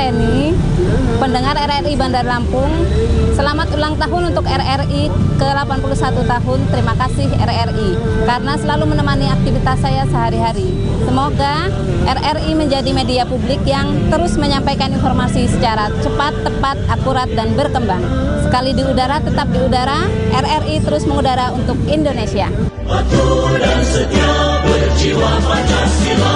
Reni, pendengar RRI Bandar Lampung. Selamat ulang tahun untuk RRI ke-81 tahun. Terima kasih RRI karena selalu menemani aktivitas saya sehari-hari. Semoga RRI menjadi media publik yang terus menyampaikan informasi secara cepat, tepat, akurat, dan berkembang. Sekali di udara, tetap di udara. RRI terus mengudara untuk Indonesia. Patuh dan setia berjiwa Pancasila.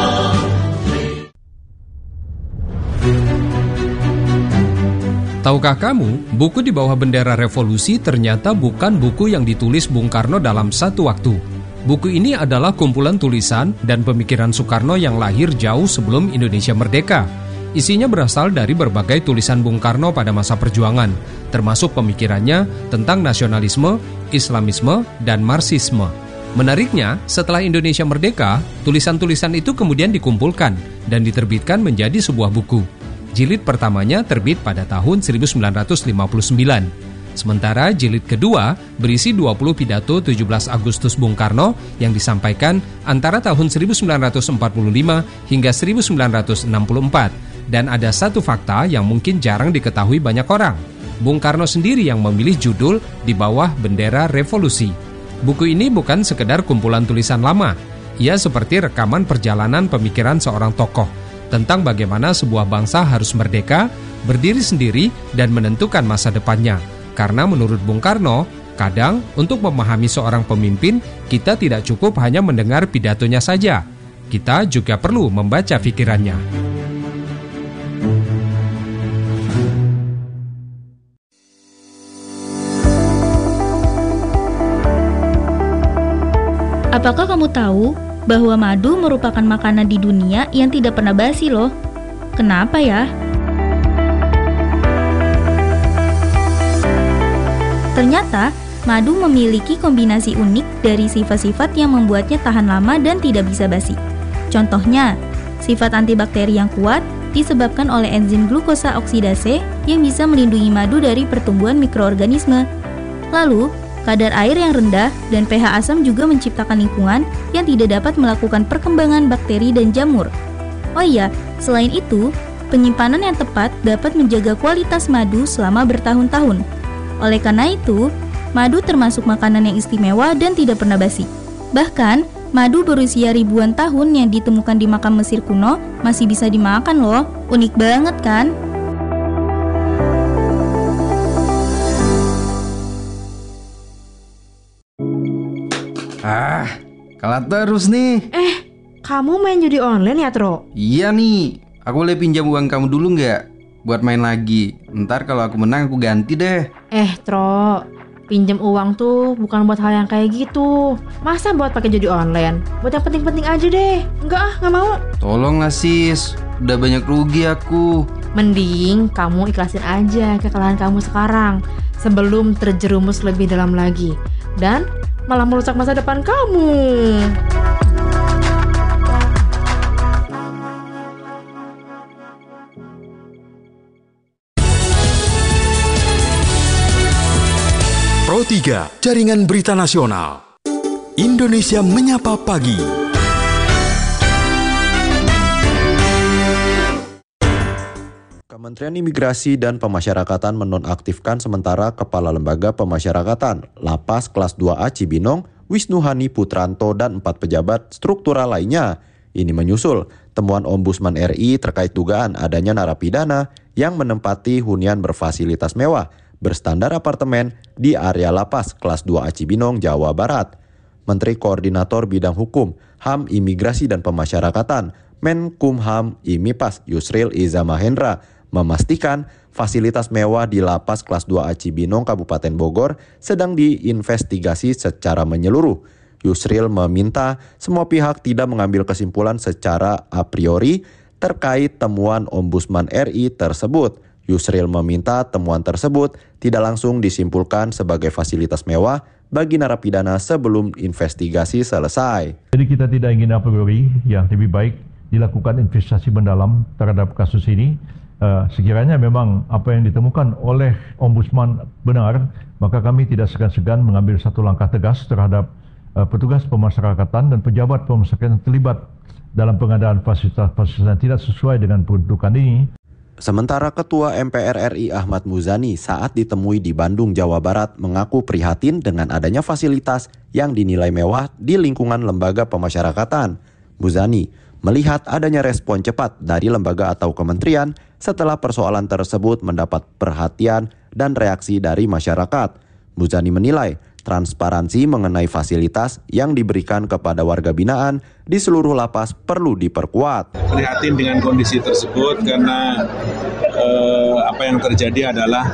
Tahukah kamu, buku di bawah bendera revolusi ternyata bukan buku yang ditulis Bung Karno dalam satu waktu. Buku ini adalah kumpulan tulisan dan pemikiran Soekarno yang lahir jauh sebelum Indonesia merdeka. Isinya berasal dari berbagai tulisan Bung Karno pada masa perjuangan, termasuk pemikirannya tentang nasionalisme, Islamisme, dan Marxisme. Menariknya, setelah Indonesia merdeka, tulisan-tulisan itu kemudian dikumpulkan dan diterbitkan menjadi sebuah buku. Jilid pertamanya terbit pada tahun 1959. Sementara jilid kedua berisi 20 pidato 17 Agustus Bung Karno yang disampaikan antara tahun 1945 hingga 1964. Dan ada satu fakta yang mungkin jarang diketahui banyak orang. Bung Karno sendiri yang memilih judul di bawah bendera revolusi. Buku ini bukan sekedar kumpulan tulisan lama. Ia seperti rekaman perjalanan pemikiran seorang tokoh tentang bagaimana sebuah bangsa harus merdeka, berdiri sendiri, dan menentukan masa depannya. Karena menurut Bung Karno, kadang untuk memahami seorang pemimpin, kita tidak cukup hanya mendengar pidatonya saja. Kita juga perlu membaca pikirannya. Apakah kamu tahu bahwa madu merupakan makanan di dunia yang tidak pernah basi loh? Kenapa ya? Ternyata, madu memiliki kombinasi unik dari sifat-sifat yang membuatnya tahan lama dan tidak bisa basi. Contohnya, sifat antibakteri yang kuat disebabkan oleh enzim glukosa oksidase yang bisa melindungi madu dari pertumbuhan mikroorganisme. Lalu, kadar air yang rendah dan pH asam juga menciptakan lingkungan yang tidak dapat melakukan perkembangan bakteri dan jamur. Oh iya, selain itu, penyimpanan yang tepat dapat menjaga kualitas madu selama bertahun-tahun. Oleh karena itu, madu termasuk makanan yang istimewa dan tidak pernah basi. Bahkan, madu berusia ribuan tahun yang ditemukan di makam Mesir kuno masih bisa dimakan loh. Unik banget kan? Kalah terus nih. Kamu main judi online ya, Tro? Iya nih, aku boleh pinjam uang kamu dulu nggak? Buat main lagi. Ntar kalau aku menang aku ganti deh. Tro, pinjam uang tuh bukan buat hal yang kayak gitu. Masa buat pakai judi online? Buat yang penting-penting aja deh. Nggak mau. Tolonglah sis, udah banyak rugi aku. Mending kamu ikhlasin aja kekalahan kamu sekarang sebelum terjerumus lebih dalam lagi dan malah merusak masa depan kamu. Pro 3, Jaringan Berita Nasional. Indonesia Menyapa Pagi. Kementerian Imigrasi dan Pemasyarakatan menonaktifkan sementara Kepala Lembaga Pemasyarakatan Lapas Kelas 2A Cibinong, Wisnu Hani Putranto, dan 4 pejabat struktural lainnya. Ini menyusul temuan Ombudsman RI terkait dugaan adanya narapidana yang menempati hunian berfasilitas mewah berstandar apartemen di area Lapas Kelas 2A Cibinong, Jawa Barat. Menteri Koordinator Bidang Hukum, HAM, Imigrasi dan Pemasyarakatan, Menkumham IMIPAS Yusril Iza Mahendra memastikan fasilitas mewah di Lapas Kelas 2A Cibinong, Kabupaten Bogor sedang diinvestigasi secara menyeluruh. Yusril meminta semua pihak tidak mengambil kesimpulan secara a priori terkait temuan Ombudsman RI tersebut. Yusril meminta temuan tersebut tidak langsung disimpulkan sebagai fasilitas mewah bagi narapidana sebelum investigasi selesai. Jadi kita tidak ingin a priori, yang lebih baik dilakukan investasi mendalam terhadap kasus ini. Sekiranya memang apa yang ditemukan oleh Ombudsman benar, maka kami tidak segan-segan mengambil satu langkah tegas terhadap petugas pemasyarakatan dan pejabat pemasyarakatan yang terlibat dalam pengadaan fasilitas-fasilitas yang tidak sesuai dengan peruntukan ini. Sementara Ketua MPR RI Ahmad Muzani saat ditemui di Bandung, Jawa Barat mengaku prihatin dengan adanya fasilitas yang dinilai mewah di lingkungan lembaga pemasyarakatan. Muzani melihat adanya respon cepat dari lembaga atau kementerian setelah persoalan tersebut mendapat perhatian dan reaksi dari masyarakat. Muzani menilai transparansi mengenai fasilitas yang diberikan kepada warga binaan di seluruh lapas perlu diperkuat. Prihatin dengan kondisi tersebut karena apa yang terjadi adalah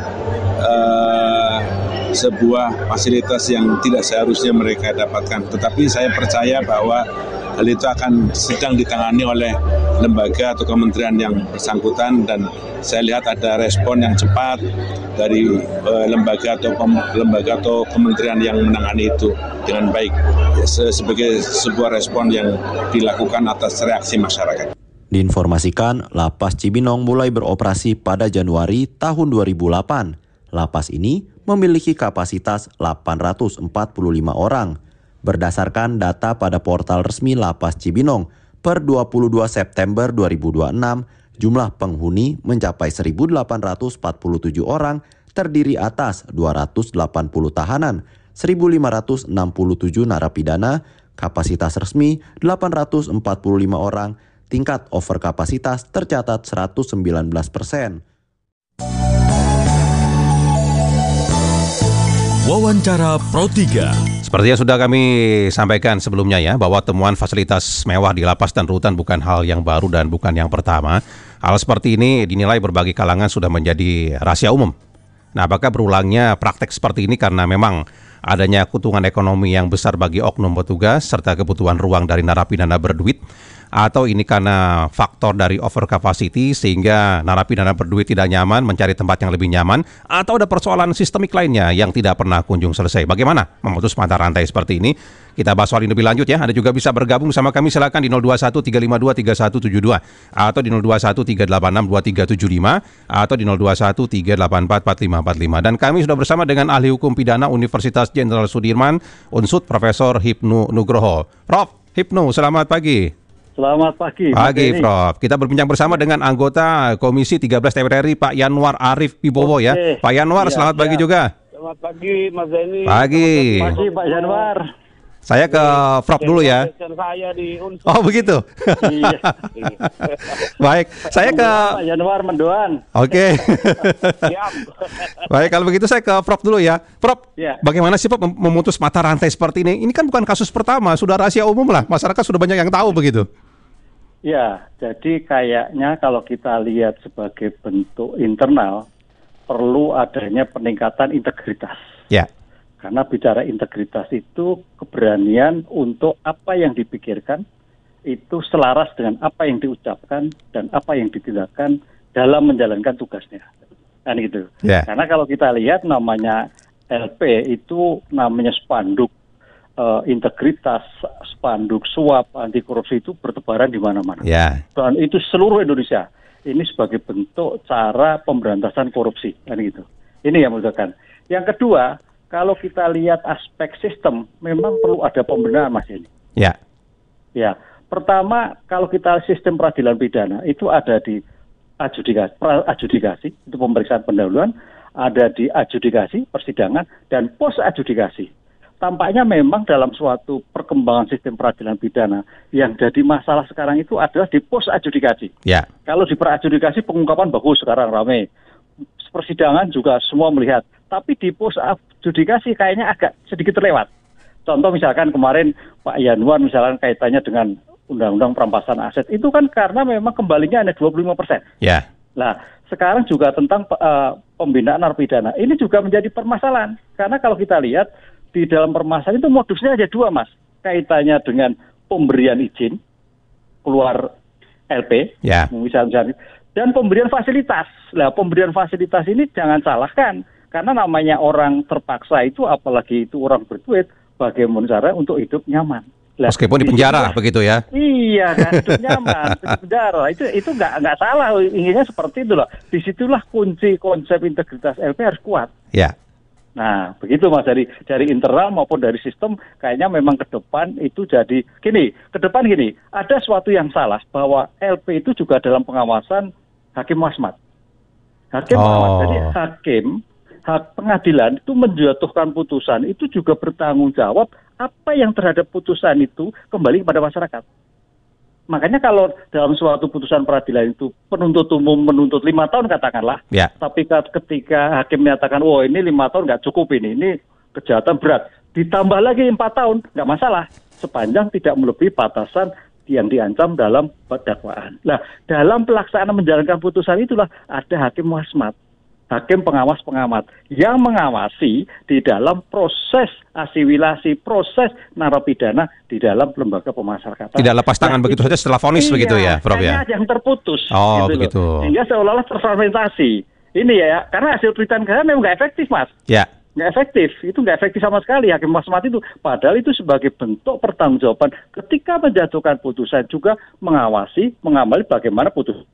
sebuah fasilitas yang tidak seharusnya mereka dapatkan. Tetapi saya percaya bahwa hal itu akan sedang ditangani oleh lembaga atau kementerian yang bersangkutan, dan saya lihat ada respon yang cepat dari lembaga atau kementerian yang menangani itu dengan baik sebagai sebuah respon yang dilakukan atas reaksi masyarakat. Diinformasikan, Lapas Cibinong mulai beroperasi pada Januari tahun 2008. Lapas ini memiliki kapasitas 845 orang. Berdasarkan data pada portal resmi Lapas Cibinong, per 22 September 2026, jumlah penghuni mencapai 1.847 orang, terdiri atas 280 tahanan, 1.567 narapidana, kapasitas resmi 845 orang, tingkat overkapasitas tercatat 119%. Wawancara Pro 3. Seperti yang sudah kami sampaikan sebelumnya ya, bahwa temuan fasilitas mewah di lapas dan rutan bukan hal yang baru dan bukan yang pertama. Hal seperti ini dinilai berbagai kalangan sudah menjadi rahasia umum. Nah, apakah berulangnya praktek seperti ini karena memang adanya keuntungan ekonomi yang besar bagi oknum petugas serta kebutuhan ruang dari narapidana berduit? Atau ini karena faktor dari over capacity sehingga narapidana berduit tidak nyaman mencari tempat yang lebih nyaman, atau ada persoalan sistemik lainnya yang tidak pernah kunjung selesai? Bagaimana memutus mata rantai seperti ini? Kita bahas soal ini lebih lanjut ya. Anda juga bisa bergabung bersama kami, silakan di 021-352-3172 atau di 021-386-2375 atau di 021-384-4545. Dan kami sudah bersama dengan ahli hukum pidana Universitas Jenderal Sudirman, Unsud, Profesor Hipnu Nugroho. Prof. Hipnu, selamat pagi. Selamat pagi. Pagi, Prof. Kita berbincang bersama dengan anggota Komisi 13 DPR RI, Pak Yanwar Arif Wibowo ya. Pak Yanwar, selamat pagi juga. Selamat pagi, Mas Denny. Pagi. Selamat pagi, Pak Yanwar. Saya ke Prof dulu ya. Saya di Unsur. Oh, begitu. Iya. Baik, saya ke Pak Yanwar Mendoan. Oke. Siap. Baik, kalau begitu saya ke Prof dulu ya. Prof, Ya. bagaimana sih Prof memutus mata rantai seperti ini? Ini kan bukan kasus pertama, sudah rahasia umum lah. Masyarakat sudah banyak yang tahu begitu. Ya, jadi kayaknya kalau kita lihat sebagai bentuk internal, perlu adanya peningkatan integritas. Ya. Karena bicara integritas itu keberanian untuk apa yang dipikirkan itu selaras dengan apa yang diucapkan dan apa yang ditindakkan dalam menjalankan tugasnya. Kan gitu. Ya. Karena kalau kita lihat namanya LP itu namanya spanduk integritas, spanduk suap anti korupsi itu bertebaran di mana-mana. Ya. Dan itu seluruh Indonesia. Ini sebagai bentuk cara pemberantasan korupsi, kan gitu. Ini yang membedakan. Yang kedua, kalau kita lihat aspek sistem, memang perlu ada pembenahan, Mas ini. Ya. Ya, pertama kalau kita sistem peradilan pidana itu ada di adjudikasi, itu pemeriksaan pendahuluan, ada di adjudikasi, persidangan, dan pos adjudikasi. Tampaknya memang dalam suatu perkembangan sistem peradilan pidana yang jadi masalah sekarang itu adalah di pos adjudikasi. Ya. Kalau di peradjudikasi pengungkapan bagus, sekarang ramai. Persidangan juga semua melihat. Tapi di pos adjudikasi kayaknya agak sedikit terlewat. Contoh misalkan kemarin Pak Yanwar misalkan kaitannya dengan undang-undang perampasan aset. Itu kan karena memang kembalinya hanya 25%. Ya. Nah, sekarang juga tentang pembinaan narapidana. Ini juga menjadi permasalahan. Karena kalau kita lihat di dalam permasalahan itu modusnya ada dua, Mas. Kaitannya dengan pemberian izin keluar LP, ya. Misalnya, dan pemberian fasilitas. Nah, pemberian fasilitas ini jangan salahkan, karena namanya orang terpaksa itu, apalagi itu orang berduit, bagaimana cara untuk hidup nyaman. Lah, meskipun di penjara begitu ya? Iya kan, hidup nyaman di penjara itu nggak salah, inginnya seperti itu loh. Disitulah kunci konsep integritas LP harus kuat. Ya. Nah, begitu Mas, dari internal maupun dari sistem kayaknya memang ke depan itu jadi gini, ada suatu yang salah bahwa LP itu juga dalam pengawasan Hakim Wasmat. Hakim pengawas. Jadi hak pengadilan itu menjatuhkan putusan itu juga bertanggung jawab apa yang terhadap putusan itu kembali kepada masyarakat. Makanya kalau dalam suatu putusan peradilan itu penuntut umum menuntut 5 tahun katakanlah, tapi ketika hakim menyatakan, ini 5 tahun nggak cukup ini kejahatan berat, ditambah lagi 4 tahun nggak masalah, sepanjang tidak melebihi batasan yang diancam dalam dakwaan. Nah, dalam pelaksanaan menjalankan putusan itulah ada hakim wasmat, hakim pengawas-pengamat yang mengawasi di dalam proses asimilasi, proses narapidana di dalam lembaga pemasyarakatan. Tidak lepas tangan begitu saja setelah vonis begitu ya, Prof ya? Yang terputus. Begitu. Sehingga seolah-olah terfragmentasi. Ini ya, karena hasil penelitian kesehatan memang nggak efektif, Mas. Ya. Nggak efektif, itu nggak efektif sama sekali hakim wasmat itu. Padahal itu sebagai bentuk pertanggungjawaban ketika menjatuhkan putusan juga mengawasi, mengamali bagaimana putusan.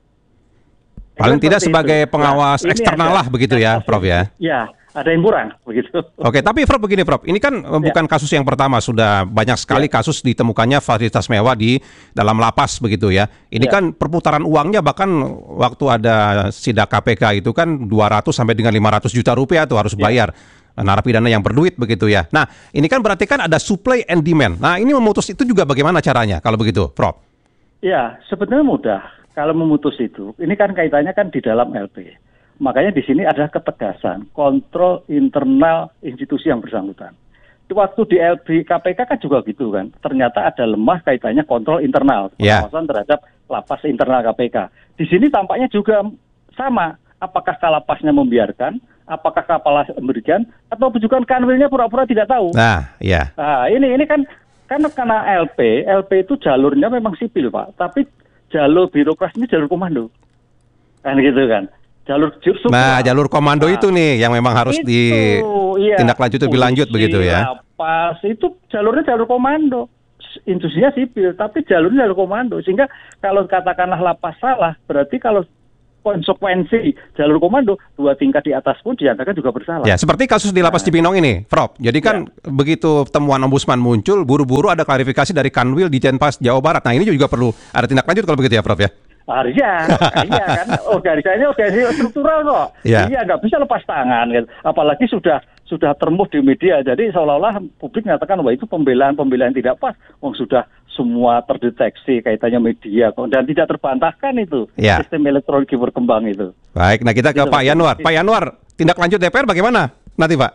Paling tidak sebagai pengawas eksternal lah begitu ya, Prof ya? Ya, ada yang kurang begitu. Oke, tapi Prof begini Prof, ini kan bukan kasus yang pertama, sudah banyak sekali kasus ditemukannya fasilitas mewah di dalam lapas begitu ya. Ini kan perputaran uangnya bahkan waktu ada sidak KPK itu kan 200 sampai dengan 500 juta rupiah tuh harus bayar. Narapidana yang berduit begitu ya. Nah, ini kan berarti kan ada supply and demand. Nah, ini memutus itu juga bagaimana caranya kalau begitu, Prof? Ya, sebenarnya mudah. Kalau memutus itu, ini kan kaitannya kan di dalam LP. Makanya di sini adalah ketegasan, kontrol internal institusi yang bersangkutan. Waktu di LP KPK kan juga gitu kan. Ternyata ada lemah kaitannya kontrol internal, pengawasan terhadap lapas internal KPK. Di sini tampaknya juga sama. Apakah kalapasnya membiarkan, apakah kapal memberikan, atau juga kanwilnya pura-pura tidak tahu. Nah, iya. Nah, ini kan karena LP itu jalurnya memang sipil, Pak. Tapi jalur birokrasi ini jalur komando. Kan gitu kan. Jalur komando itu nih yang memang harus ditindaklanjuti lebih lanjut begitu ya. Lapas itu jalurnya jalur komando. Institusinya sipil, tapi jalurnya jalur komando. Sehingga kalau katakanlah lapas salah, berarti kalau konsekuensi jalur komando 2 tingkat di atas pun dinyatakan juga bersalah. Ya, seperti kasus di Lapas Cibinong ini, Prof. Jadi kan begitu temuan ombudsman muncul, buru-buru ada klarifikasi dari Kanwil di Jenpas Jawa Barat. Nah, ini juga perlu ada tindak lanjut kalau begitu ya, Prof ya? Iya kan organisasi struktural kok. Iya, nggak bisa lepas tangan gitu. Apalagi sudah termuh di media. Jadi seolah-olah publik mengatakan bahwa itu pembelaan tidak pas. Sudah semua terdeteksi kaitannya media kok, dan tidak terbantahkan itu sistem elektronik berkembang itu. Baik, nah kita ke Pak Yanwar. Pak Yanwar, tindak lanjut DPR bagaimana nanti, Pak?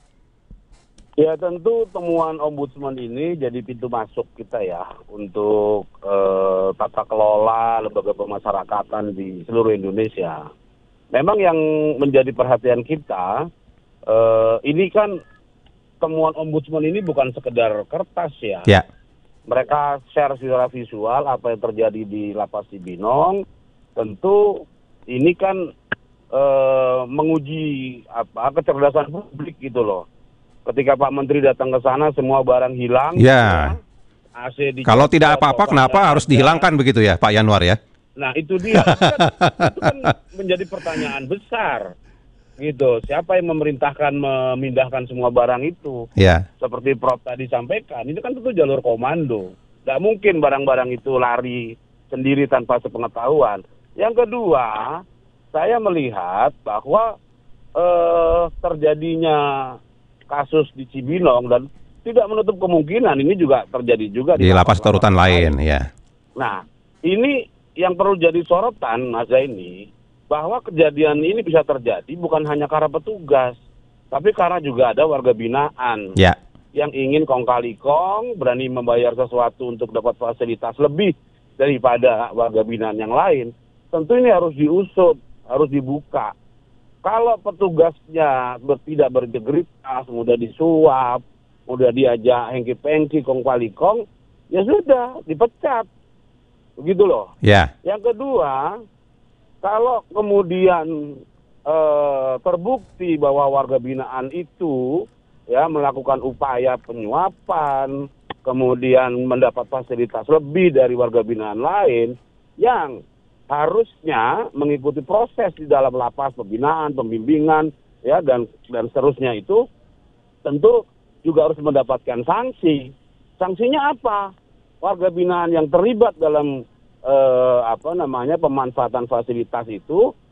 Ya, tentu temuan ombudsman ini jadi pintu masuk kita ya untuk tata kelola lembaga pemasyarakatan di seluruh Indonesia. Memang yang menjadi perhatian kita ini kan temuan ombudsman ini bukan sekedar kertas ya. Mereka share secara visual apa yang terjadi di Lapas Cibinong. Tentu ini kan menguji kecerdasan publik gitu loh. Ketika Pak Menteri datang ke sana semua barang hilang. Kalau tidak apa-apa kenapa harus dihilangkan begitu ya, Pak Yanwar ya? Nah, itu dia. Itu kan menjadi pertanyaan besar. Gitu, siapa yang memerintahkan memindahkan semua barang itu? Seperti Prof tadi sampaikan, ini kan tentu jalur komando. Nggak mungkin barang-barang itu lari sendiri tanpa sepengetahuan. Yang kedua, saya melihat bahwa terjadinya kasus di Cibinong dan tidak menutup kemungkinan ini juga terjadi juga di lapas rutan lain ya. Nah, ini yang perlu jadi sorotan, Mas Zaini, bahwa kejadian ini bisa terjadi bukan hanya karena petugas, tapi karena juga ada warga binaan yang ingin kong kali kong, berani membayar sesuatu untuk dapat fasilitas lebih daripada warga binaan yang lain. Tentu ini harus diusut, harus dibuka. Kalau petugasnya tidak berintegritas, mudah disuap, mudah diajak hengki-pengki, kong kali kong, ya sudah dipecat, begitu loh. Yang kedua, kalau kemudian terbukti bahwa warga binaan itu melakukan upaya penyuapan, kemudian mendapat fasilitas lebih dari warga binaan lain yang harusnya mengikuti proses di dalam lapas, pembinaan, pembimbingan, dan seterusnya itu tentu juga harus mendapatkan sanksi. Sanksinya apa? Warga binaan yang terlibat dalam pemanfaatan fasilitas itu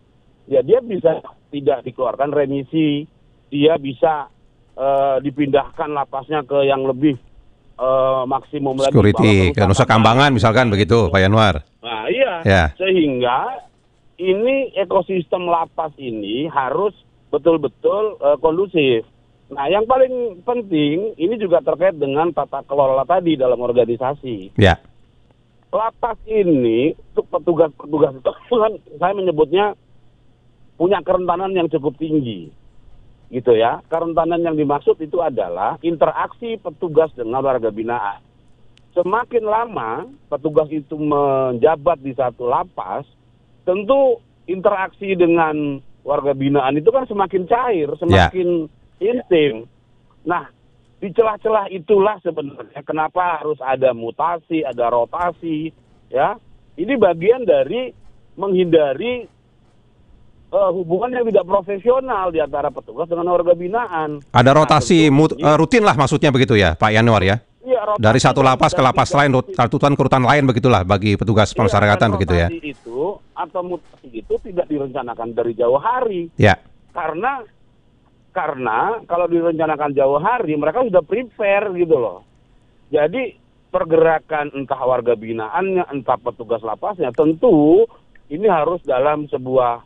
ya dia bisa tidak dikeluarkan remisi, dia bisa dipindahkan lapasnya ke yang lebih maksimum lagi. Security, ke Nusa Kambangan misalkan begitu, Pak Yanwar. Nah iya, Ya. Sehingga ini ekosistem lapas ini harus betul-betul kondusif. Nah yang paling penting ini juga terkait dengan tata kelola tadi dalam organisasi. Ya. Lapas ini untuk petugas-petugas itu kan saya menyebutnya punya kerentanan yang cukup tinggi. Gitu ya. Kerentanan yang dimaksud itu adalah interaksi petugas dengan warga binaan. Semakin lama petugas itu menjabat di satu lapas, tentu interaksi dengan warga binaan itu kan semakin cair, semakin intim. Nah, di celah-celah itulah sebenarnya kenapa harus ada mutasi, ada rotasi, ya. Ini bagian dari menghindari hubungan yang tidak profesional di antara petugas dengan warga binaan. Ada rotasi rutin lah maksudnya begitu ya, Pak Yanwar ya? Iya, dari satu lapas ke lapas lain, rutan ke rutan lain begitulah bagi petugas pemasyarakatan begitu ya? Itu atau mutasi itu tidak direncanakan dari jauh hari. Ya. Karena kalau direncanakan jauh hari mereka sudah prepare gitu loh. Jadi pergerakan entah warga binaannya, entah petugas lapasnya tentu ini harus dalam sebuah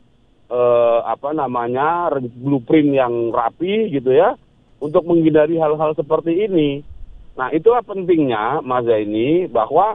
blueprint yang rapi gitu ya untuk menghindari hal-hal seperti ini. Nah itulah pentingnya Mas Zaini bahwa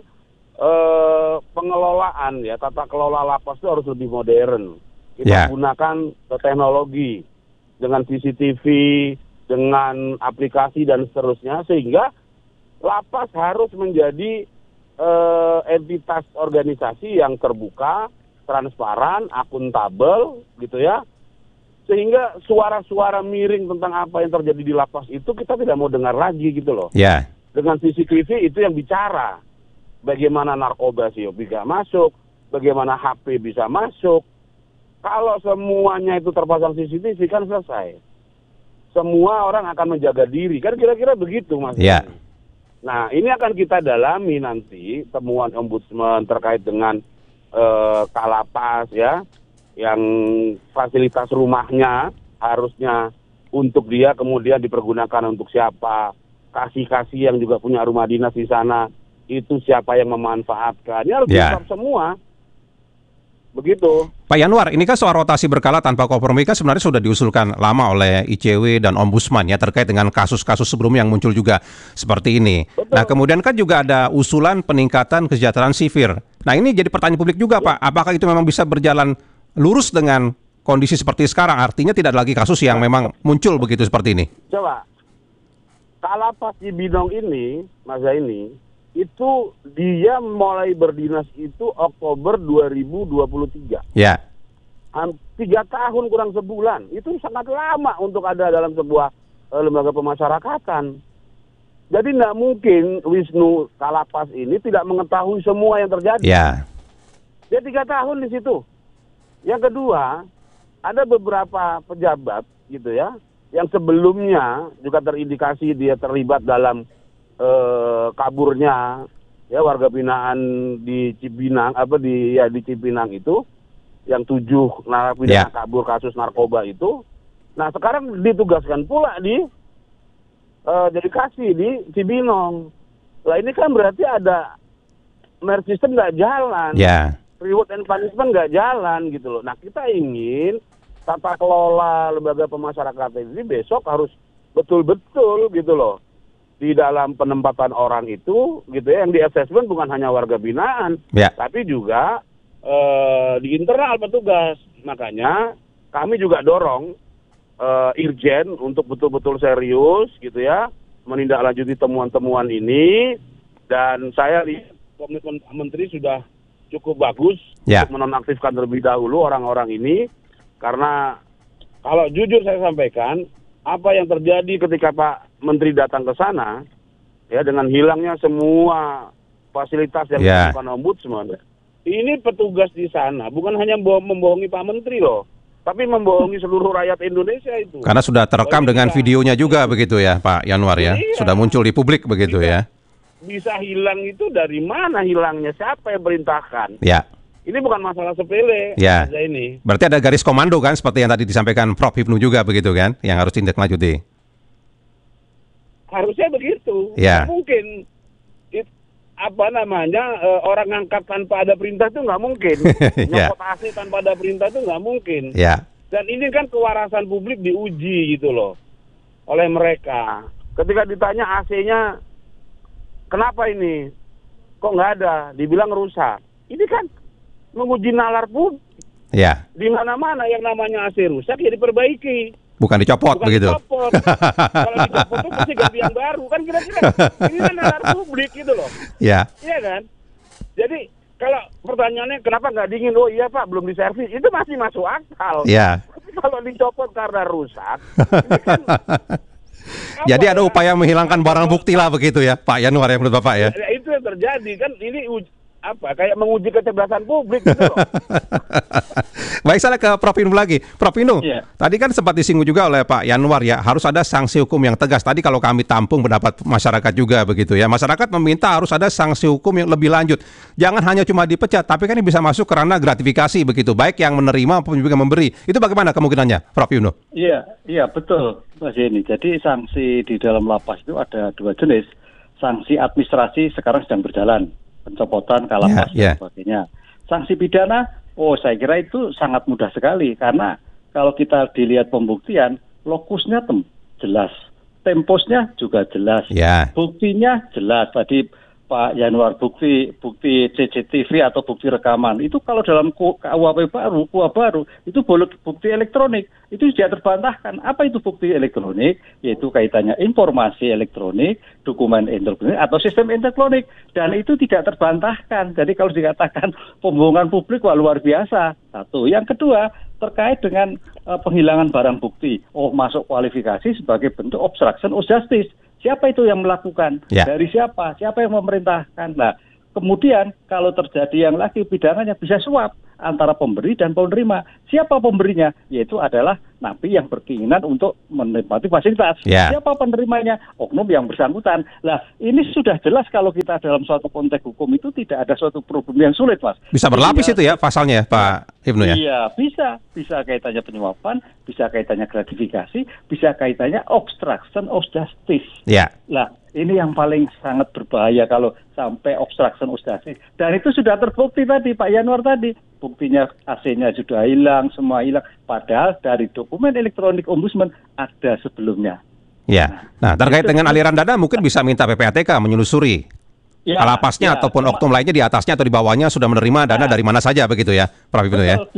pengelolaan ya tata kelola lapas itu harus lebih modern. Kita gunakan teknologi dengan CCTV, dengan aplikasi dan seterusnya sehingga lapas harus menjadi entitas organisasi yang terbuka, transparan, akuntabel gitu ya. Sehingga suara-suara miring tentang apa yang terjadi di lapas itu kita tidak mau dengar lagi gitu loh. Ya. Dengan CCTV itu yang bicara. Bagaimana narkoba bisa masuk, bagaimana HP bisa masuk. Kalau semuanya itu terpasang CCTV kan selesai. Semua orang akan menjaga diri. Kan kira-kira begitu Mas. Ya. Nah ini akan kita dalami nanti temuan ombudsman terkait dengan kalapas ya. Yang fasilitas rumahnya harusnya untuk dia kemudian dipergunakan untuk siapa, kasih-kasih yang juga punya rumah dinas di sana itu siapa yang memanfaatkan, ini harus diungkap semua, begitu. Pak Yanwar, ini kan soal rotasi berkala tanpa kompromi kan sebenarnya sudah diusulkan lama oleh ICW dan Ombudsman ya terkait dengan kasus-kasus sebelumnya yang muncul juga seperti ini. Betul. Nah kemudian kan juga ada usulan peningkatan kesejahteraan sipir. Nah ini jadi pertanyaan publik juga Pak, apakah itu memang bisa berjalan lurus dengan kondisi seperti sekarang? Artinya tidak lagi kasus yang memang muncul begitu seperti ini. Coba, Kalapas Cibinong ini, Mas Zaini, itu dia mulai berdinas itu Oktober 2023. Ya. 3 tahun kurang sebulan. Itu sangat lama untuk ada dalam sebuah lembaga pemasyarakatan. Jadi tidak mungkin Wisnu Kalapas ini tidak mengetahui semua yang terjadi. Ya. Dia 3 tahun di situ. Yang kedua, ada beberapa pejabat gitu ya, yang sebelumnya juga terindikasi dia terlibat dalam kaburnya ya warga binaan di Cipinang di Cipinang itu, yang 7 narapidana kabur kasus narkoba itu. Nah sekarang ditugaskan pula di dedikasi di Cibinong. Lah ini kan berarti ada merit system nggak jalan. Ya. Reward and punishment nggak jalan gitu loh. Nah kita ingin tata kelola lembaga pemasyarakatan ini besok harus betul-betul gitu loh di dalam penempatan orang itu gitu ya, yang di assessment bukan hanya warga binaan, tapi juga di internal petugas. Makanya kami juga dorong Irjen untuk betul-betul serius gitu ya menindaklanjuti temuan-temuan ini, dan saya lihat komitmen Pak Menteri sudah cukup bagus untuk menonaktifkan terlebih dahulu orang-orang ini, karena kalau jujur saya sampaikan apa yang terjadi ketika Pak Menteri datang ke sana ya dengan hilangnya semua fasilitas yang dilakukan Ombudsman, ini petugas di sana bukan hanya membohongi Pak Menteri loh, tapi membohongi seluruh rakyat Indonesia itu. Karena sudah terekam dengan videonya juga begitu ya Pak Yanwar ya, sudah muncul di publik begitu ya. Bisa hilang itu dari mana hilangnya? Siapa yang perintahkan? Ya. Ini bukan masalah sepele Ya. aja ini. Berarti ada garis komando kan, seperti yang tadi disampaikan Prof. Hipnu juga begitu kan, yang harus tindak lanjuti. Harusnya begitu. Ya. Nggak mungkin orang ngangkat tanpa ada perintah itu nggak mungkin. Ya. Nyopot AC tanpa ada perintah itu nggak mungkin. Ya. Dan ini kan kewarasan publik diuji gitu loh oleh mereka. Ketika ditanya AC-nya kenapa ini kok nggak ada, dibilang rusak. Ini kan menguji nalar publik. Ya. Di mana-mana yang namanya AC rusak ya diperbaiki. Bukan dicopot begitu. Dicopot. Kalau dicopot itu pasti ganti yang baru kan kira-kira. Ini kan nalar publik gitu loh. Ya. Iya kan? Jadi kalau pertanyaannya kenapa nggak dingin? Oh iya Pak, belum diservis. Itu masih masuk akal. Ya. Tapi kalau dicopot karena rusak, ini kan Jadi ada upaya menghilangkan barang bukti lah begitu ya, Pak Yanuar, ya menurut Bapak ya. ya itu yang terjadi kan. Ini kayak menguji kecerdasan publik gitu loh. Baik, saya ke Prof. Hipnu lagi. Prof. Hipnu, Iya. tadi kan sempat disinggung juga oleh Pak Yanuar ya, harus ada sanksi hukum yang tegas. Tadi kalau kami tampung pendapat masyarakat juga begitu ya. Masyarakat meminta harus ada sanksi hukum yang lebih lanjut. Jangan hanya cuma dipecat, tapi kan ini bisa masuk ke ranah gratifikasi begitu, baik yang menerima maupun juga memberi. Itu bagaimana kemungkinannya, Prof. Hipnu? Iya betul Mas Yeni. Jadi sanksi di dalam lapas itu ada dua jenis. Sanksi administrasi sekarang sedang berjalan, pencopotan, kalapas dan sebagainya. Sanksi pidana, saya kira itu sangat mudah sekali karena kalau kita dilihat pembuktian, lokusnya jelas, temposnya juga jelas, buktinya jelas. Tadi Pak Yanuar, bukti CCTV atau bukti rekaman itu kalau dalam KUHP baru itu bukti elektronik, itu tidak terbantahkan. Apa itu bukti elektronik? Yaitu kaitannya informasi elektronik, dokumen elektronik atau sistem elektronik, dan itu tidak terbantahkan. Jadi kalau dikatakan pembohongan publik luar biasa. Satu. Yang kedua, terkait dengan penghilangan barang bukti. Masuk kualifikasi sebagai bentuk obstruction of justice. Siapa itu yang melakukan? Dari siapa? Siapa yang memerintahkan? Nah, kemudian kalau terjadi yang lagi pidananya bisa suap antara pemberi dan penerima. Siapa pemberinya? Yaitu adalah napi yang berkeinginan untuk menikmati fasilitas. Siapa penerimanya? Oknum yang bersangkutan. Nah, ini sudah jelas kalau kita dalam suatu konteks hukum itu tidak ada suatu problem yang sulit, Mas. Bisa berlapis itu ya pasalnya, Pak Hipnu ya? Iya, bisa kaitannya penyuapan, bisa kaitannya gratifikasi, bisa kaitannya obstruction of justice. Lah, ini yang paling sangat berbahaya kalau sampai obstruction of justice. Dan itu sudah terbukti tadi, Pak Yanuar tadi. Buktinya AC-nya sudah hilang, semua hilang. Padahal dari dokumen elektronik Ombudsman ada sebelumnya. Nah, terkait dengan aliran dana mungkin bisa minta PPATK menyelusuri. Kalapasnya ataupun oknum lainnya di atasnya atau di bawahnya sudah menerima dana dari mana saja begitu ya, Prof. Hipnu ya?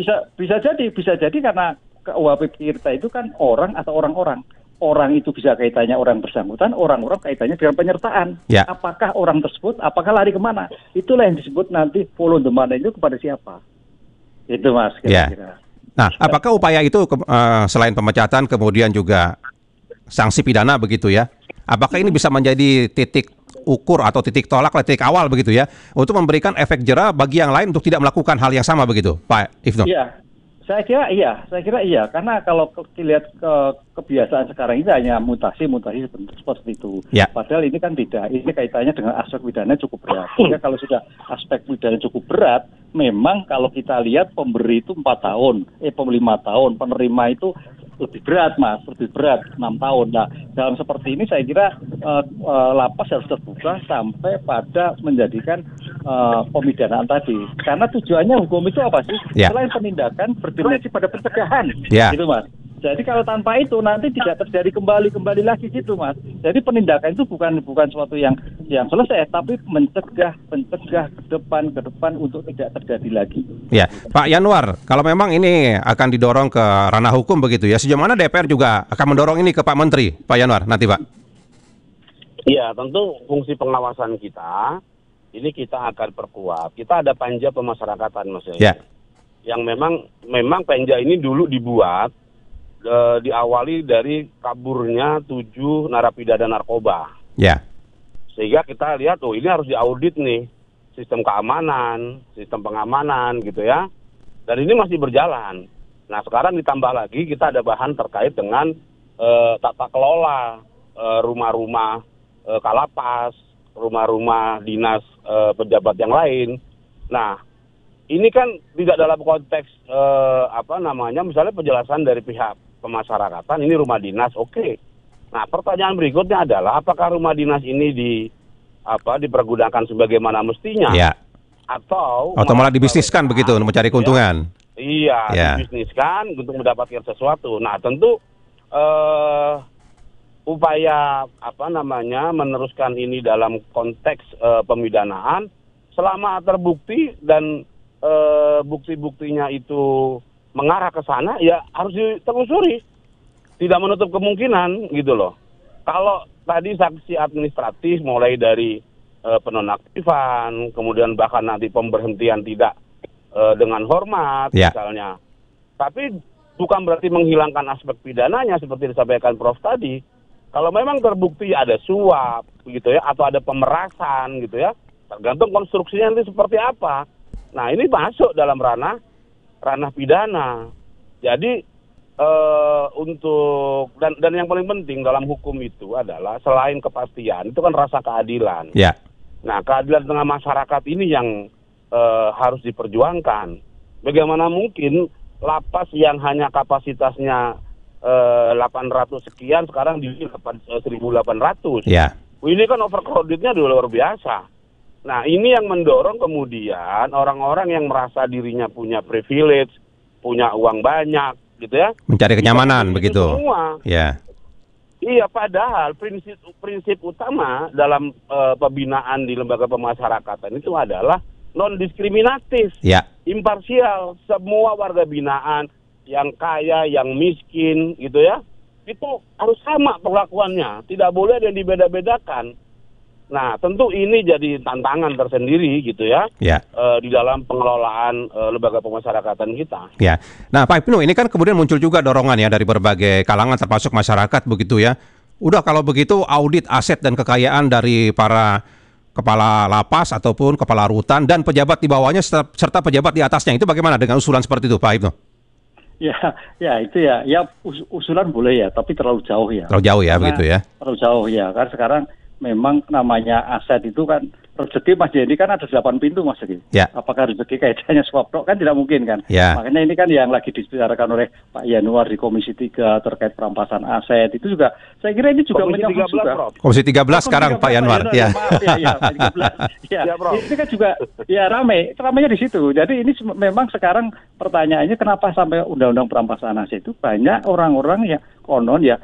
Bisa jadi karena KUHP kita itu kan orang atau orang-orang. Orang itu bisa kaitannya orang bersangkutan, orang-orang kaitannya dengan penyertaan. Apakah orang tersebut, apakah lari kemana? Itulah yang disebut nanti follow the money itu kepada siapa. Itu Mas kira-kira. Nah, apakah upaya itu selain pemecatan kemudian juga sanksi pidana begitu ya? Apakah ini bisa menjadi titik ukur atau titik tolak, titik awal begitu ya, untuk memberikan efek jera bagi yang lain untuk tidak melakukan hal yang sama begitu, Pak Hipnu? Saya kira iya, karena kalau dilihat kebiasaan sekarang ini hanya mutasi seperti itu. Padahal ini kan tidak, ini kaitannya dengan aspek pidana cukup berat. Sehingga kalau sudah aspek pidana cukup berat, memang kalau kita lihat pemberi itu 4 tahun, 5 tahun, penerima itu lebih berat Mas, lebih berat 6 tahun. Nah, dalam seperti ini saya kira lapas harus terbuka sampai pada menjadikan pemidanaan tadi. Karena tujuannya hukum itu apa sih? Selain penindakan berdimensi pada pencegahan, gitu Mas. Jadi kalau tanpa itu nanti tidak terjadi kembali lagi gitu Mas. Jadi penindakan itu bukan suatu yang selesai, tapi mencegah ke depan untuk tidak terjadi lagi. Pak Yanuar, kalau memang ini akan didorong ke ranah hukum begitu ya, sejauh mana DPR juga akan mendorong ini ke Pak Menteri, Pak Yanuar nanti Pak? Iya, tentu fungsi pengawasan kita ini kita akan perkuat. Kita ada panja pemasyarakatan Mas yang memang panja ini dulu dibuat diawali dari kaburnya 7 narapidana narkoba. Sehingga kita lihat ini harus diaudit nih sistem keamanan, sistem pengamanan gitu ya. Dan ini masih berjalan. Nah, sekarang ditambah lagi kita ada bahan terkait dengan tata kelola rumah-rumah kalapas, rumah-rumah dinas pejabat yang lain. Nah, ini kan tidak dalam konteks misalnya penjelasan dari pihak pemasyarakatan ini rumah dinas, oke. Nah, pertanyaan berikutnya adalah apakah rumah dinas ini dipergunakan sebagaimana mestinya? Ya. Atau malah dibisniskan begitu untuk mencari keuntungan. Iya, dibisniskan untuk mendapatkan sesuatu. Nah, tentu upaya meneruskan ini dalam konteks pemidanaan selama terbukti dan bukti-buktinya itu mengarah ke sana, ya harus ditelusuri. Tidak menutup kemungkinan gitu loh. Kalau tadi sanksi administratif mulai dari penonaktifan, kemudian bahkan nanti pemberhentian tidak dengan hormat misalnya. Tapi bukan berarti menghilangkan aspek pidananya seperti disampaikan Prof tadi. Kalau memang terbukti ada suap gitu ya, atau ada pemerasan gitu ya, tergantung konstruksinya nanti seperti apa. Nah, ini masuk dalam ranah pidana. Jadi untuk dan yang paling penting dalam hukum itu adalah selain kepastian itu kan rasa keadilan. Ya. Nah, keadilan tengah masyarakat ini yang harus diperjuangkan. Bagaimana mungkin lapas yang hanya kapasitasnya 800 sekian sekarang di 1.800. Ya. Ini kan overcrowded-nya luar biasa. Nah, ini yang mendorong kemudian orang-orang yang merasa dirinya punya privilege, punya uang banyak, gitu ya. Mencari kenyamanan begitu. Semua. Ya. Iya, padahal prinsip utama dalam pembinaan di lembaga pemasyarakatan itu adalah non-diskriminatif, imparsial. Semua warga binaan yang kaya, yang miskin, gitu ya, itu harus sama perlakuannya. Tidak boleh ada yang dibeda-bedakan. Nah, tentu ini jadi tantangan tersendiri gitu ya, di dalam pengelolaan lembaga pemasyarakatan kita. Ya. Nah, Pak Ibnu, ini kan kemudian muncul juga dorongan ya dari berbagai kalangan termasuk masyarakat begitu ya. Udah kalau begitu audit aset dan kekayaan dari para kepala lapas ataupun kepala rutan dan pejabat di bawahnya serta pejabat di atasnya. Itu bagaimana dengan usulan seperti itu, Pak Ibnu? Ya itu ya usulan boleh ya, tapi terlalu jauh ya. Terlalu jauh ya, begitu ya. Terlalu jauh ya, karena sekarang memang namanya aset itu kan rezeki, Mas Jadi, kan ada 8 pintu, Mas Jadi. Ya. Apakah rezeki kaitannya suap kan tidak mungkin kan. Ya. Makanya ini kan yang lagi dibicarakan oleh Pak Yanuar di Komisi 3 terkait perampasan aset itu juga, saya kira ini juga Komisi 13, juga. Komisi 13 sekarang Pak Yanuar. Ya. Maaf ya, 13. Ya, ini kan juga ya ramainya di situ. Jadi ini memang sekarang pertanyaannya kenapa sampai undang-undang perampasan aset itu banyak orang-orang yang konon ya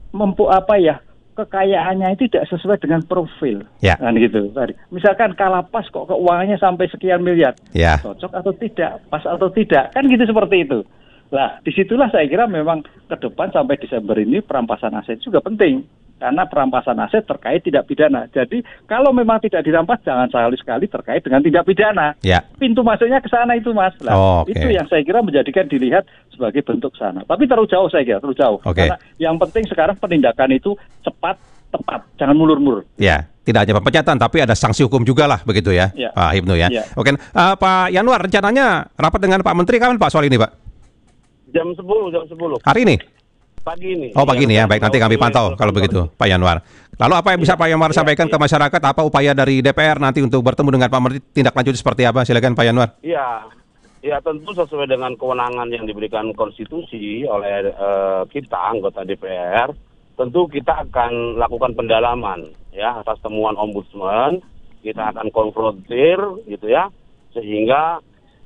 kekayaannya itu tidak sesuai dengan profil, kan gitu. Misalkan Kalapas kok keuangannya sampai sekian miliar, cocok atau tidak, pas atau tidak, kan gitu seperti itu. Nah, disitulah saya kira memang ke depan sampai Desember ini perampasan aset juga penting, karena perampasan aset terkait tidak pidana. Jadi kalau memang tidak dirampas, jangan sekali-sekali terkait dengan tidak pidana. Pintu masuknya ke sana itu, Mas. Itu yang saya kira menjadikan dilihat sebagai bentuk sana. Tapi terlalu jauh saya kira, terlalu jauh. Karena yang penting sekarang penindakan itu cepat, tepat, jangan mulur-mulur. Ya, tidak hanya pemecatan, tapi ada sanksi hukum juga lah, begitu ya, Pak Ibnu ya. Oke, Pak Yanuar, rencananya rapat dengan Pak Menteri kapan Pak soal ini, Pak? Jam 10. Hari ini? Pagi ini. Oh, pagi ini ya. Baik, nanti kami pantau kalau begitu, Pak Yanuar. Lalu apa yang bisa Pak Yanuar sampaikan ke masyarakat? Apa upaya dari DPR nanti untuk bertemu dengan Pak Menteri, tindak lanjut seperti apa? Silakan Pak Yanuar. Ya tentu sesuai dengan kewenangan yang diberikan konstitusi oleh kita anggota DPR. Tentu kita akan lakukan pendalaman ya atas temuan Ombudsman. Kita akan konfrontir gitu ya, sehingga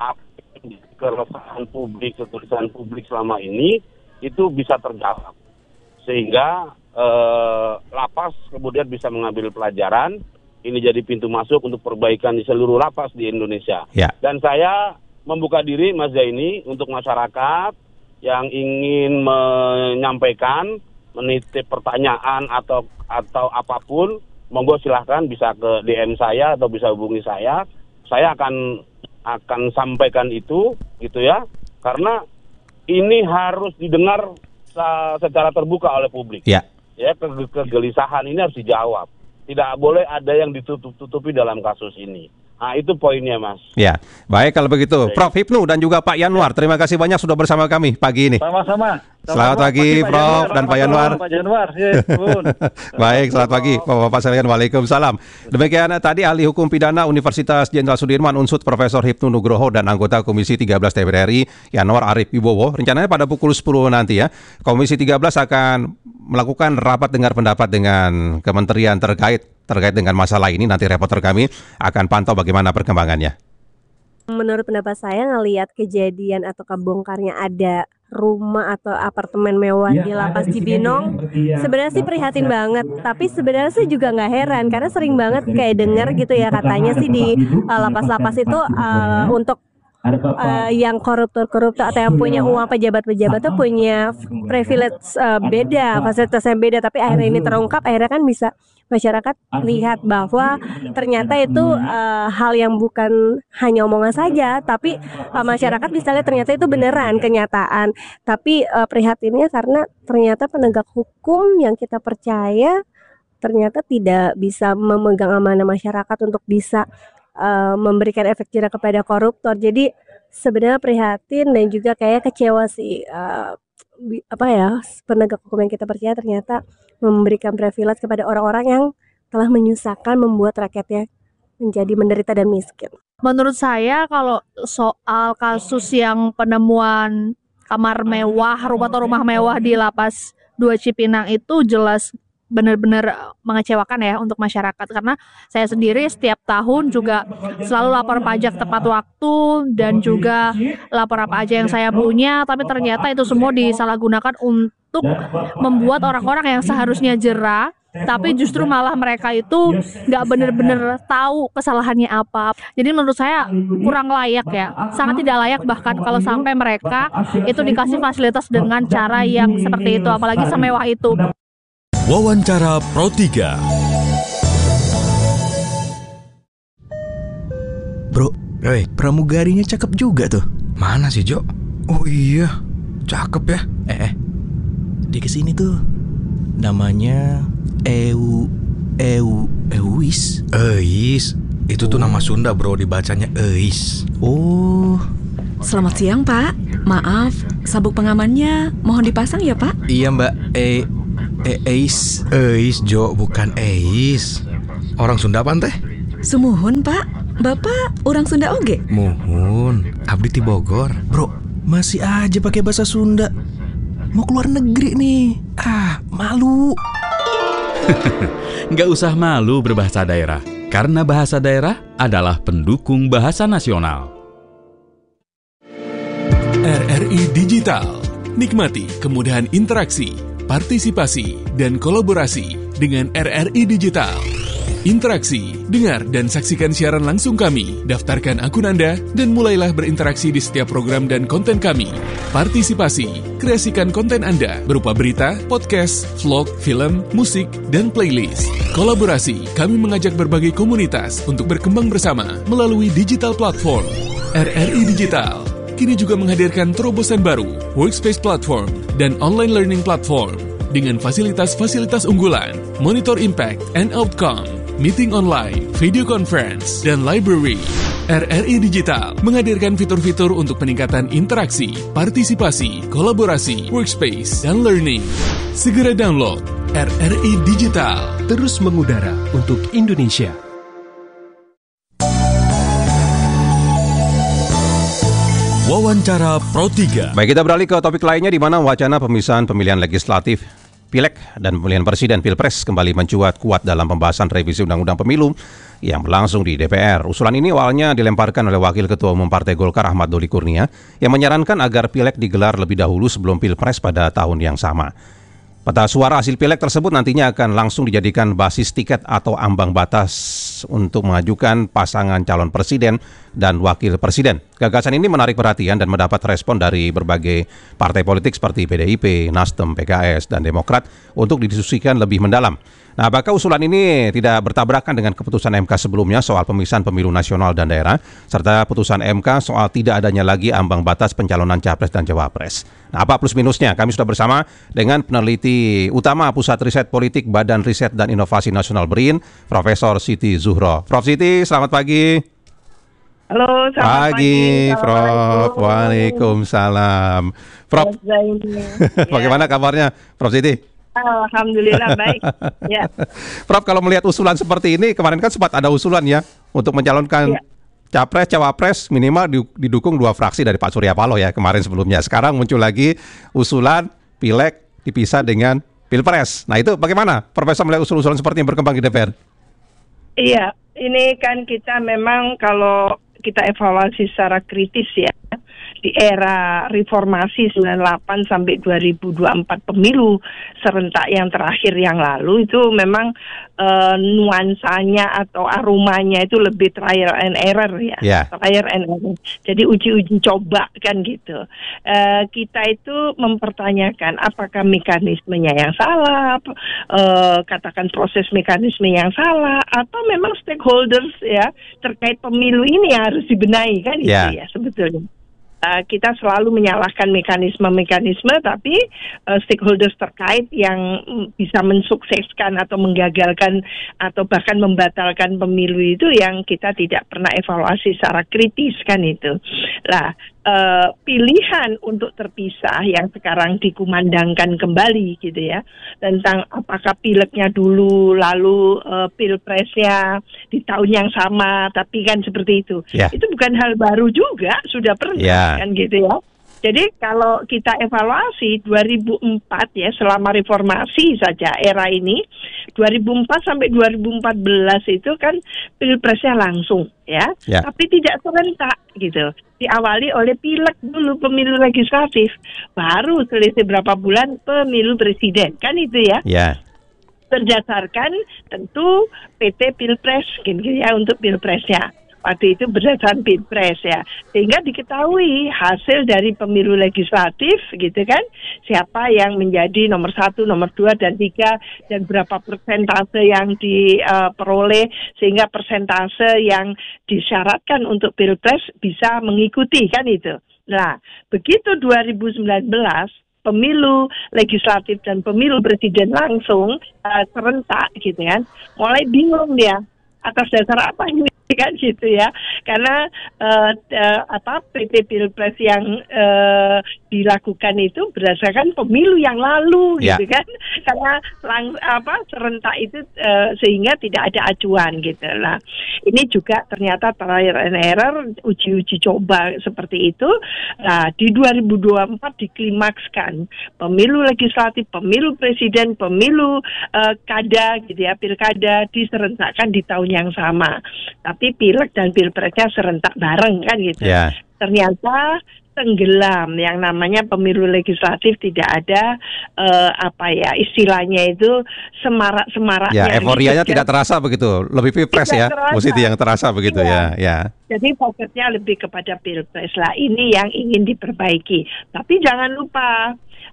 keresahan publik, ketulisan publik selama ini itu bisa terjawab, sehingga lapas kemudian bisa mengambil pelajaran. Ini jadi pintu masuk untuk perbaikan di seluruh lapas di Indonesia. Dan saya membuka diri, Mas Zaini, untuk masyarakat yang ingin menyampaikan, menitip pertanyaan atau apapun, monggo silahkan bisa ke DM saya atau bisa hubungi saya. Saya akan sampaikan itu gitu ya, karena ini harus didengar secara terbuka oleh publik. Kegelisahan ini harus dijawab. Tidak boleh ada yang ditutup-tutupi dalam kasus ini. Nah, itu poinnya, Mas. Ya, baik kalau begitu. Prof Hipnu dan juga Pak Yanwar, terima kasih banyak sudah bersama kami pagi ini. Sama-sama. Selamat pagi, Prof dan Pak Yanwar. Pak Yanwar. Baik, selamat pagi, Bapak-bapak sekalian. Waalaikumsalam. Demikian tadi ahli hukum pidana Universitas Jenderal Sudirman Unsud Profesor Hipnu Nugroho dan anggota Komisi 13 DPR RI Yanwar Arif Wibowo. Rencananya pada pukul 10 nanti ya, Komisi 13 akan melakukan rapat dengar pendapat dengan kementerian terkait dengan masalah ini. Nanti reporter kami akan pantau bagaimana perkembangannya. Menurut pendapat saya, ngelihat kejadian atau kebongkarnya ada rumah atau apartemen mewah di Lapas Cibinong, sebenarnya sih prihatin banget. Tapi sebenarnya sih juga nggak heran, karena sering banget kayak dengar gitu ya, katanya sih di lapas-lapas itu untuk yang koruptor atau yang punya uang, pejabat-pejabat tuh punya privilege beda, fasilitas yang beda. Tapi akhirnya ini terungkap, akhirnya kan bisa masyarakat lihat bahwa ternyata itu hal yang bukan hanya omongan saja, tapi masyarakat bisa lihat ternyata itu beneran kenyataan. Tapi prihatinnya karena ternyata penegak hukum yang kita percaya ternyata tidak bisa memegang amanah masyarakat untuk bisa memberikan efek jerah kepada koruptor. Jadi sebenarnya prihatin dan juga kayak kecewa sih, penegak hukum yang kita percaya ternyata memberikan privilege kepada orang-orang yang telah menyusahkan, membuat rakyatnya menjadi menderita dan miskin. Menurut saya kalau soal kasus yang penemuan kamar mewah, rumah mewah di Lapas 2 Cipinang itu jelas benar-benar mengecewakan ya untuk masyarakat, karena saya sendiri setiap tahun juga selalu lapor pajak tepat waktu dan juga lapor apa aja yang saya punya, tapi ternyata itu semua disalahgunakan untuk membuat orang-orang yang seharusnya jerah, tapi justru malah mereka itu nggak benar-benar tahu kesalahannya apa. Jadi menurut saya kurang layak ya, sangat tidak layak bahkan kalau sampai mereka itu dikasih fasilitas dengan cara yang seperti itu, apalagi semewah itu. Wawancara Pro 3. Bro, pramugarinya cakep juga tuh. Mana sih, Jo? Oh iya, cakep ya. Dia kesini tuh. Namanya Euis. Eis. Itu tuh nama Sunda, bro, dibacanya Eis. Oh. Selamat siang, Pak. Maaf, sabuk pengamannya mohon dipasang ya, Pak? Iya, Mbak. Eis, Jo, bukan Eis. Orang Sunda apa teh? Sumuhun, Pak. Bapak orang Sunda oge? Muhun, abdi ti Bogor. Bro, masih aja pakai bahasa Sunda. Mau keluar negeri nih. Malu. Nggak usah malu berbahasa daerah, karena bahasa daerah adalah pendukung bahasa nasional. RRI Digital. Nikmati kemudahan interaksi, partisipasi, dan kolaborasi dengan RRI Digital. Interaksi, dengar dan saksikan siaran langsung kami, daftarkan akun Anda, dan mulailah berinteraksi di setiap program dan konten kami. Partisipasi, kreasikan konten Anda berupa berita, podcast, vlog, film, musik, dan playlist. Kolaborasi, kami mengajak berbagai komunitas untuk berkembang bersama melalui digital platform. RRI Digital kini juga menghadirkan terobosan baru, workspace platform, dan online learning platform dengan fasilitas-fasilitas unggulan, monitor impact and outcome, meeting online, video conference, dan library. RRI Digital menghadirkan fitur-fitur untuk peningkatan interaksi, partisipasi, kolaborasi, workspace, dan learning. Segera download RRI Digital. Terus mengudara untuk Indonesia. Wawancara Pro 3. Baik, kita beralih ke topik lainnya, di mana wacana pemisahan pemilihan legislatif Pileg dan pemilihan presiden Pilpres kembali mencuat kuat dalam pembahasan revisi Undang-Undang Pemilu yang berlangsung di DPR. Usulan ini awalnya dilemparkan oleh Wakil Ketua Umum Partai Golkar Ahmad Doli Kurnia yang menyarankan agar Pileg digelar lebih dahulu sebelum Pilpres pada tahun yang sama. Peta suara hasil Pileg tersebut nantinya akan langsung dijadikan basis tiket atau ambang batas untuk mengajukan pasangan calon presiden dan wakil presiden. Gagasan ini menarik perhatian dan mendapat respon dari berbagai partai politik seperti PDIP, Nasdem, PKS, dan Demokrat untuk didiskusikan lebih mendalam. Nah, apakah usulan ini tidak bertabrakan dengan keputusan MK sebelumnya soal pemisahan pemilu nasional dan daerah, serta putusan MK soal tidak adanya lagi ambang batas pencalonan capres dan cawapres? Nah, apa plus minusnya? Kami sudah bersama dengan peneliti utama Pusat Riset Politik Badan Riset dan Inovasi Nasional BRIN, Profesor Siti Zuhro. Prof Siti, selamat pagi. Halo, selamat pagi, Prof. Waalaikumsalam. Prof, bagaimana kabarnya, Prof Siti? Alhamdulillah baik. Ya. Prof, kalau melihat usulan seperti ini, kemarin kan sempat ada usulan ya untuk mencalonkan capres, cawapres minimal didukung 2 fraksi dari Pak Surya Paloh ya kemarin sebelumnya. Sekarang muncul lagi usulan pileg dipisah dengan pilpres. Nah itu bagaimana Profesor melihat usul-usulan seperti yang berkembang di DPR? Iya, ini kan kita memang kalau kita evaluasi secara kritis ya, di era reformasi 98 sampai 2024 pemilu serentak yang terakhir yang lalu itu memang nuansanya atau aromanya itu lebih trial and error ya. Trial and error. Jadi uji-uji coba kan gitu. Kita itu mempertanyakan apakah mekanismenya yang salah, katakan proses mekanisme yang salah, atau memang stakeholders ya terkait pemilu ini yang harus dibenahi kan itu ya sebetulnya. Kita selalu menyalahkan mekanisme-mekanisme, tapi stakeholders terkait yang bisa mensukseskan atau menggagalkan atau bahkan membatalkan pemilu itu yang kita tidak pernah evaluasi secara kritis kan itu. Nah, pilihan untuk terpisah yang sekarang dikumandangkan kembali gitu ya, tentang apakah pilegnya dulu lalu pilpresnya di tahun yang sama, tapi kan seperti itu. Itu bukan hal baru juga, sudah pernah kan gitu ya. Jadi kalau kita evaluasi 2004 ya, selama reformasi saja era ini, 2004 sampai 2014 itu kan pilpresnya langsung ya. Tapi tidak serentak gitu. Diawali oleh pileg dulu, pemilu legislatif, baru selisih berapa bulan pemilu presiden kan itu ya. Berdasarkan tentu PT Pilpres gitu ya untuk pilpresnya. Waktu itu berdasarkan pilpres ya, sehingga diketahui hasil dari pemilu legislatif gitu kan, siapa yang menjadi nomor 1, nomor 2 dan 3 dan berapa persentase yang diperoleh, sehingga persentase yang disyaratkan untuk pilpres bisa mengikuti kan itu. Nah, begitu 2019 pemilu legislatif dan pemilu presiden langsung serentak gitu kan, mulai bingung dia atas dasar apa ini kan gitu ya, karena PT Pilpres yang dilakukan itu berdasarkan pemilu yang lalu gitu kan, karena serentak itu sehingga tidak ada acuan gitu. Nah ini juga ternyata trial and error, uji-uji coba seperti itu. Nah di 2024 diklimakskan pemilu legislatif, pemilu presiden, pemilu kada gitu ya, pilkada diserentakkan di tahun yang sama. Tapi pileg dan pilpresnya serentak bareng kan gitu. Ternyata tenggelam yang namanya pemilu legislatif, tidak ada istilahnya itu semarak-semaraknya. Ya, euforianya tidak terasa begitu. Lebih pilpres ya, Musiti yang terasa begitu ya. Jadi fokusnya lebih kepada pilpres lah. Ini yang ingin diperbaiki. Tapi jangan lupa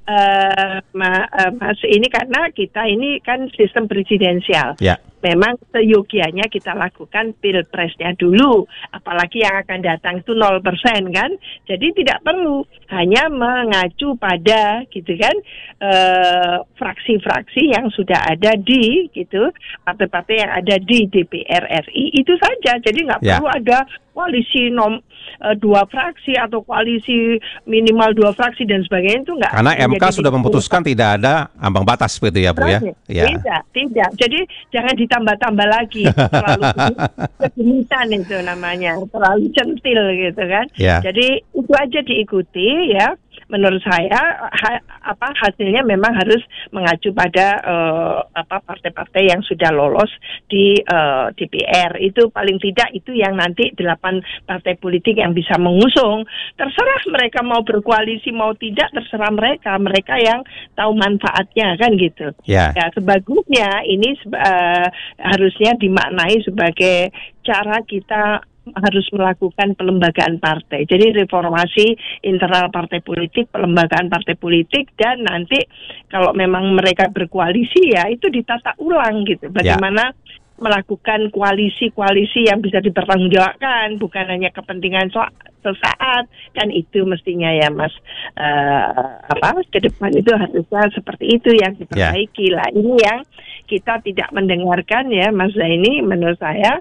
Mas, ini karena kita ini kan sistem presidensial. Memang seyogianya kita lakukan pilpresnya dulu, apalagi yang akan datang itu 0% kan. Jadi tidak perlu hanya mengacu pada gitu kan fraksi-fraksi yang sudah ada di gitu, partai-partai yang ada di DPR RI itu saja. Jadi nggak perlu ada koalisi 2 fraksi atau koalisi minimal 2 fraksi dan sebagainya, itu enggak. Karena MK sudah memutuskan tidak ada ambang batas begitu ya Bu ya. Tidak. Jadi jangan ditambah-tambah lagi. Terlalu kegenitan itu namanya, terlalu centil gitu kan. Jadi itu aja diikuti ya. Menurut saya hasilnya memang harus mengacu pada partai-partai yang sudah lolos di DPR. Itu paling tidak itu yang nanti 8 partai politik yang bisa mengusung. Terserah mereka mau berkoalisi mau tidak, terserah mereka yang tahu manfaatnya kan gitu. Ya sebagusnya ini harusnya dimaknai sebagai cara kita harus melakukan pelembagaan partai. Jadi reformasi internal partai politik, pelembagaan partai politik, dan nanti kalau memang mereka berkoalisi ya itu ditata ulang gitu. Bagaimana melakukan koalisi-koalisi yang bisa dipertanggungjawabkan, bukan hanya kepentingan sesaat, kan itu mestinya ya Mas. Ke depan itu harusnya seperti itu yang diperbaiki lah. Ini yang kita tidak mendengarkan ya Mas Zaini, menurut saya.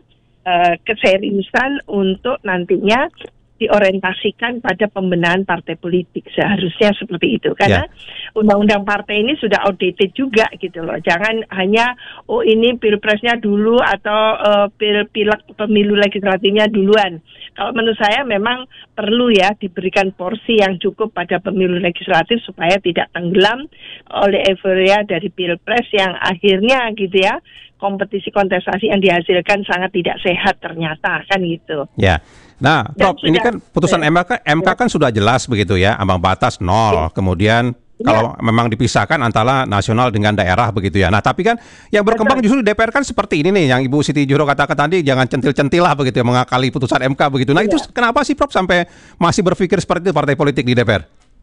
keseriusan untuk nantinya diorientasikan pada pembenahan partai politik, seharusnya seperti itu, karena undang-undang partai ini sudah outdated juga gitu loh. Jangan hanya ini pilpresnya dulu atau pilek pemilu legislatifnya duluan. Kalau menurut saya memang perlu ya diberikan porsi yang cukup pada pemilu legislatif supaya tidak tenggelam oleh euforia dari pilpres yang akhirnya gitu ya, kompetisi kontestasi yang dihasilkan sangat tidak sehat ternyata, kan gitu. Ya. Nah, Prof, ini kan putusan MK kan sudah jelas begitu ya, ambang batas 0. Kemudian kalau memang dipisahkan antara nasional dengan daerah begitu ya. Nah, tapi kan yang berkembang justru di DPR kan seperti ini nih, yang Ibu Siti Juhro katakan tadi, jangan centil-centil lah begitu ya, mengakali putusan MK begitu. Nah, itu kenapa sih Prof sampai masih berpikir seperti itu partai politik di DPR?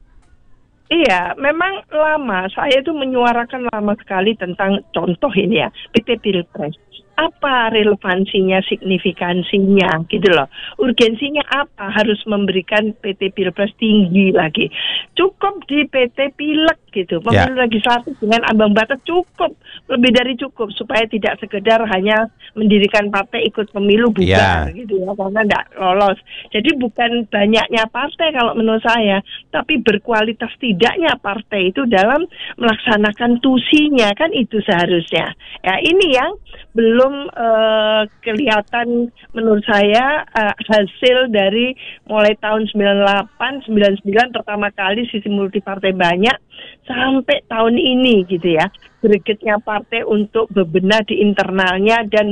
Iya, memang lama. Saya itu menyuarakan lama sekali tentang contoh ini ya, PT Pilpres. Apa relevansinya, signifikansinya gitu loh. Urgensinya apa harus memberikan PT Pilpres tinggi lagi. Cukup di PT Pilek gitu. Pemilu legislatif dengan ambang batas cukup. Lebih dari cukup supaya tidak sekedar hanya mendirikan partai ikut pemilu bubar gitu ya, karena tidak lolos. Jadi bukan banyaknya partai kalau menurut saya, tapi berkualitas tidaknya partai itu dalam melaksanakan tusinya, kan itu seharusnya. Ya, ini yang belum kelihatan menurut saya hasil dari mulai tahun 98, 99 pertama kali sistem multipartai banyak sampai tahun ini gitu ya. Gregetnya partai untuk bebenah di internalnya dan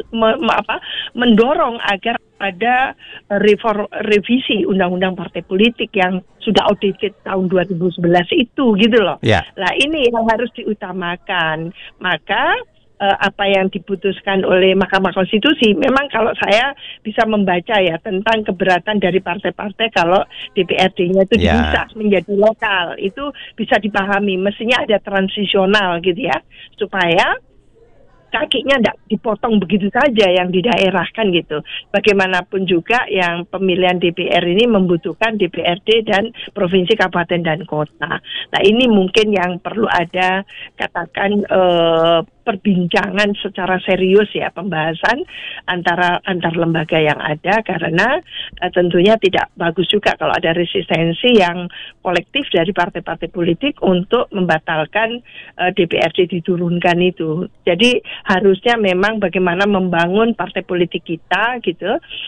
mendorong agar ada revisi undang-undang partai politik yang sudah outdated tahun 2011 itu gitu loh. Nah, ini yang harus diutamakan. Maka apa yang diputuskan oleh Mahkamah Konstitusi, memang kalau saya bisa membaca ya tentang keberatan dari partai-partai kalau DPRD-nya itu dipisah menjadi lokal, itu bisa dipahami. Mestinya ada transisional gitu ya, supaya kakinya tidak dipotong begitu saja yang di daerah, kan gitu. Bagaimanapun juga yang pemilihan DPR ini membutuhkan DPRD dan provinsi, kabupaten, dan kota. Nah, ini mungkin yang perlu ada, katakan perbincangan secara serius ya, pembahasan antar lembaga yang ada, karena tentunya tidak bagus juga kalau ada resistensi yang kolektif dari partai-partai politik untuk membatalkan DPRD diturunkan itu. Jadi harusnya memang bagaimana membangun partai politik kita gitu